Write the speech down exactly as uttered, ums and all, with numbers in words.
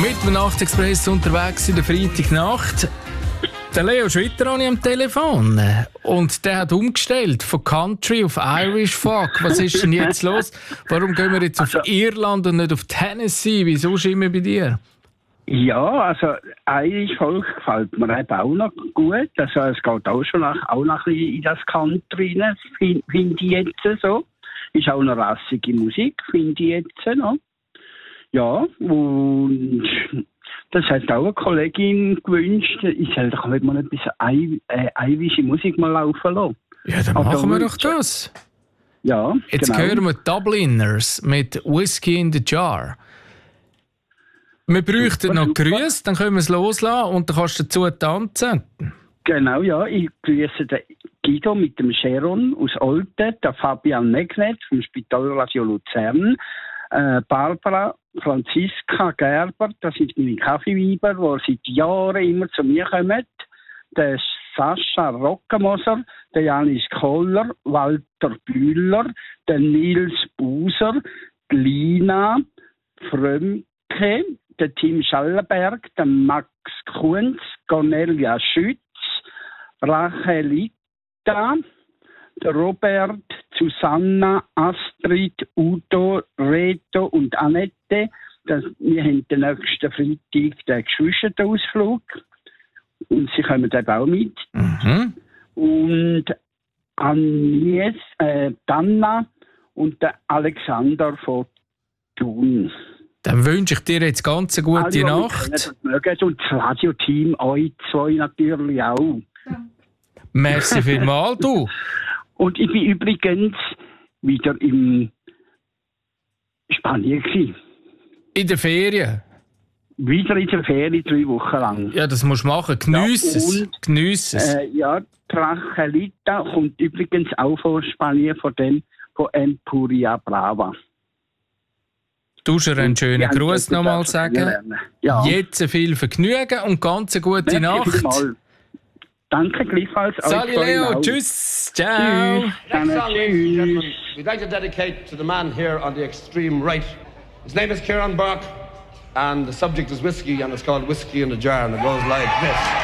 Mit dem Nachtexpress unterwegs in der Freitagnacht. Der Leo Schwitter habe ich am Telefon. Und der hat umgestellt von Country auf Irish Folk. Was ist denn jetzt los? Warum gehen wir jetzt auf also, Irland und nicht auf Tennessee? Wieso immer bei dir? Ja, also Irish Folk gefällt mir eben auch noch gut. Also es geht auch schon nach, auch noch ein bisschen in das Country rein, finde find ich jetzt so. Ist auch eine rassige Musik, finde ich jetzt noch. Ja, und das hat auch eine Kollegin gewünscht, ich soll doch mal ein bisschen äh, irische Musik mal laufen lassen. Ja, dann machen wir doch das. Ja, jetzt genau. hören wir Dubliners mit Whiskey in the Jar. Wir bräuchten super, noch super. Grüße, dann können wir es loslassen und dann kannst du dazu tanzen. Genau, ja. Ich grüße den Guido mit dem Sharon aus Olten, der Fabian Megnet vom Spitalradio Luzern, äh, Barbara, Franziska Gerber, das sind meine Kaffeeweiber, die seit Jahren immer zu mir kommen. Der Sascha Rockemoser, der Janis Kohler, Walter Bühler, der Nils Buser, die Lina Frömke, der Tim Schallenberg, der Max Kunz, Cornelia Schütz, Rachelita, der Robert, Susanna, Astrid, Udo, Reto und Annette. Das, wir haben den nächsten Freitag den Geschwisterausflug. Und sie kommen eben auch mit. Mhm. Und Agnes, äh, Danna und der Alexander von Thun. Dann wünsche ich dir jetzt ganz eine gute also, Nacht. Und das Radio-Team, euch zwei natürlich auch. Merci vielmals, du. Und ich bin übrigens wieder in Spanien gewesen. In der Ferien? Wieder in der Ferien, drei Wochen lang. Ja, das musst du machen. Geniess es. Ja, Geniess es. Äh, ja, Trachelita kommt übrigens auch von Spanien, von dem von Empuria Brava. Du musst einen schönen Gruß nochmal sagen. Ja. Jetzt viel Vergnügen und ganz eine gute Nacht. Vielmal. Danke gleichfalls. Salut Leo, tschüss, ciao. Tschüss. Next song, ladies and gentlemen, we'd like to dedicate to the man here on the extreme right. His name is Kieran Burke, and the subject is whiskey, and it's called Whiskey in the Jar, and it goes like this.